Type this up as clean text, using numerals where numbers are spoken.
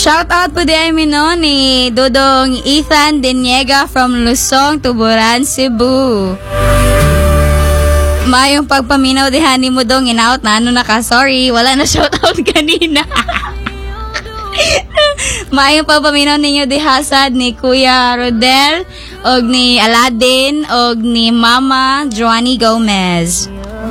Shout out po di ay no ni Dodong Ethan Deniega from Lusong, Tuburan, Cebu. Mayong pagpaminaw dihani mo dong in-out na ano na ka. Sorry, wala na shout out kanina. Mayong pagpaminaw ninyo dihasad ni Kuya Rodel og ni Aladdin og ni Mama Joanny Gomez.